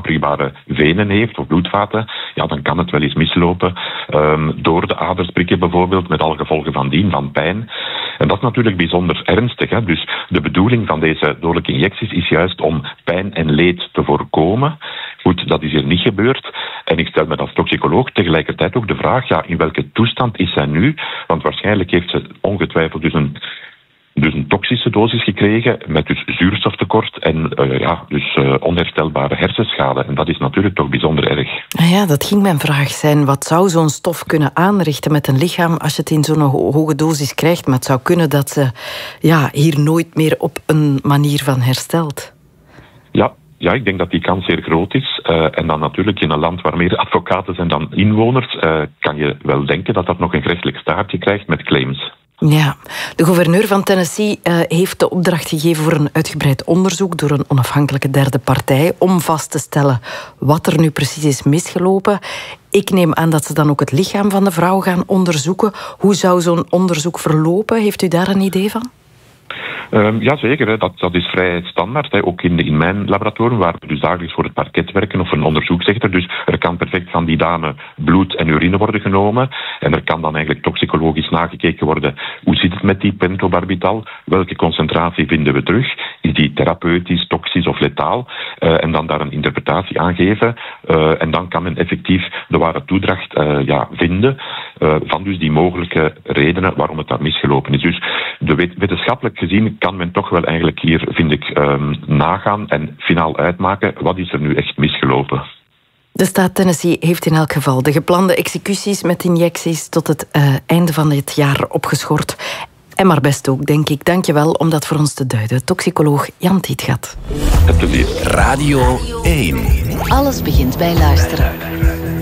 vloeibare venen heeft of bloedvaten, ja, dan kan het wel eens mislopen. Door de aders prikken bijvoorbeeld, met alle gevolgen van dien, van pijn. En dat is natuurlijk bijzonder ernstig. Hè? Dus de bedoeling van deze dodelijke injecties is juist om pijn en leed te voorkomen. Goed, dat is hier niet gebeurd. En ik stel me als toxicoloog tegelijkertijd ook de vraag, ja, in welke toestand is zij nu? Want waarschijnlijk heeft ze ongetwijfeld dus een toxische dosis gekregen met dus zuurstoftekort en onherstelbare hersenschade. En dat is natuurlijk toch bijzonder erg. Ja, dat ging mijn vraag zijn. Wat zou zo'n stof kunnen aanrichten met een lichaam als je het in zo'n hoge dosis krijgt? Maar het zou kunnen dat ze hier nooit meer op een manier van herstelt. Ja, ik denk dat die kans zeer groot is. En dan natuurlijk in een land waar meer advocaten zijn dan inwoners, kan je wel denken dat dat nog een gerechtelijk staartje krijgt met claims. Ja, de gouverneur van Tennessee heeft de opdracht gegeven voor een uitgebreid onderzoek door een onafhankelijke derde partij om vast te stellen wat er nu precies is misgelopen. Ik neem aan dat ze dan ook het lichaam van de vrouw gaan onderzoeken. Hoe zou zo'n onderzoek verlopen? Heeft u daar een idee van? Jazeker, dat is vrij standaard. Hè. Ook in mijn laboratorium, waar we dus dagelijks voor het parket werken of een onderzoeksrechter. Dus er kan perfect van die dame bloed en urine worden genomen. En er kan dan eigenlijk toxicologisch nagekeken worden. Hoe zit het met die pentobarbital? Welke concentratie vinden we terug? Is die therapeutisch, toxisch of letaal? En dan daar een interpretatie aan geven. En dan kan men effectief de ware toedracht vinden van dus die mogelijke redenen waarom het daar misgelopen is. Dus wetenschappelijk gezien kan men toch wel eigenlijk hier, vind ik, nagaan en finaal uitmaken wat is er nu echt misgelopen. De staat Tennessee heeft in elk geval de geplande executies met injecties tot het einde van dit jaar opgeschort. En maar best ook, denk ik. Dank je wel om dat voor ons te duiden. Toxicoloog Jan Tietgat. Het plezier. Radio 1. Alles begint bij luisteren.